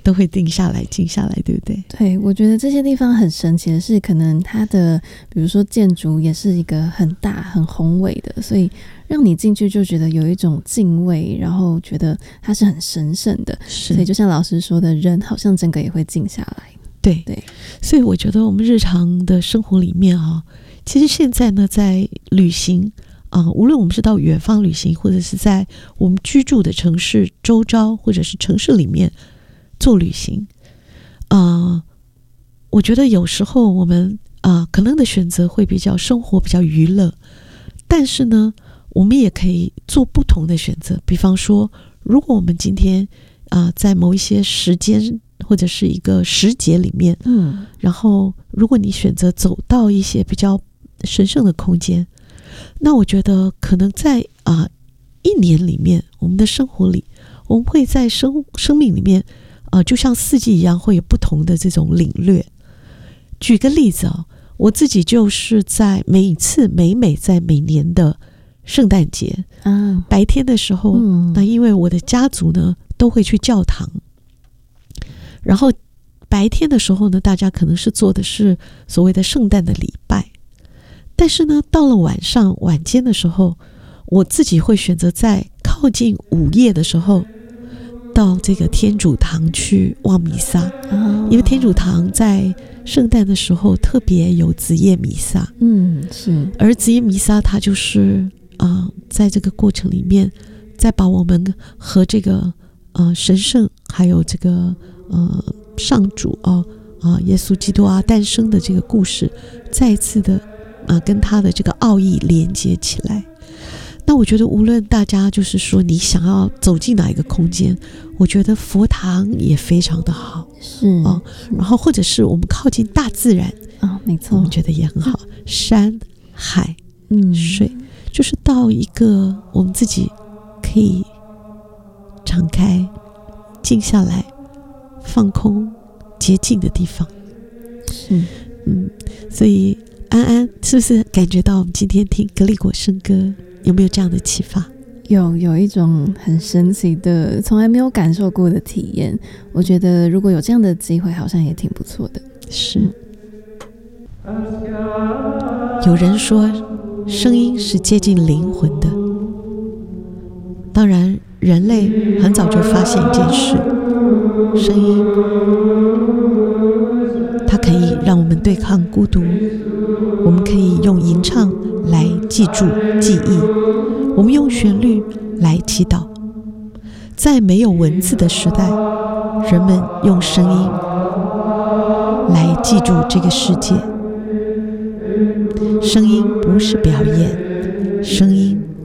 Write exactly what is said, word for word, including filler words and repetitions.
都会定下来静下来，对不对？ 对，我觉得这些地方很神奇的是，可能它的比如说建筑也是一个很大很宏伟的，所以让你进去就觉得有一种敬畏，然后觉得它是很神圣的，所以就像老师说的，人好像整个也会静下来。 对对， 所以我觉得我们日常的生活里面啊，其实现在呢，在旅行啊、呃，无论我们是到远方旅行，或者是在我们居住的城市周遭，或者是城市里面做旅行，呃，我觉得有时候我们啊、呃，可能的选择会比较生活比较娱乐，但是呢，我们也可以做不同的选择。比方说，如果我们今天啊、呃，在某一些时间或者是一个时节里面， 嗯， 然后如果你选择走到一些比较神圣的空间，那我觉得可能在啊、呃、一年里面，我们的生活里，我们会在生生命里面啊、呃，就像四季一样，会有不同的这种领略。举个例子啊，我自己就是在每一次每每在每年的圣诞节啊， 白天的时候， 嗯， 那因为我的家族呢都会去教堂，然后白天的时候呢，大家可能是做的是所谓的圣诞的礼拜，但是呢，到了晚上晚间的时候，我自己会选择在靠近午夜的时候，到这个天主堂去望弥撒， 啊， 因为天主堂在圣诞的时候特别有子夜弥撒， 嗯，是， 而子夜弥撒它就是啊、呃，在这个过程里面，再把我们和这个呃神圣还有这个呃上主啊啊、呃、耶稣基督啊诞生的这个故事，再一次的啊、呃、跟他的这个奥义连接起来。那我觉得无论大家就是说你想要走进哪一个空间，我觉得佛堂也非常的好， 是哦，然后或者是我们靠近大自然啊、哦，没错， 我觉得也很好，山海嗯水，就是到一个我们自己可以敞开静下来放空洁净的地方。 是， 嗯，所以安安是不是感觉到我们今天听格里果圣歌有没有这样的启发？ 有有一种很神奇的从来没有感受过的体验，我觉得如果有这样的机会好像也挺不错的。 是，有人说声音是接近灵魂的，当然人类很早就发现一件事，声音它可以让我们对抗孤独，我们可以用吟唱来记住记忆，我们用旋律来祈祷。在没有文字的时代，人们用声音来记住这个世界。声音不是表演，声音